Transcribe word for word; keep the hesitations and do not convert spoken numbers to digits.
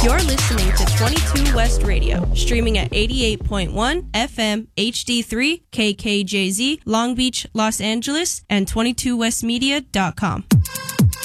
You're listening to twenty-two West Radio, streaming at eighty-eight point one F M H D three K K J Z, Long Beach, Los Angeles, and twenty-two west media dot com.